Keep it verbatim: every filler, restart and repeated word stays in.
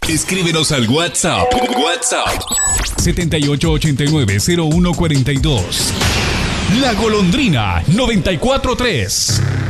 Escríbenos al WhatsApp. WhatsApp. setenta y ocho ochenta y nueve cero uno cuarenta y dos. La Golondrina noventa y cuatro tres.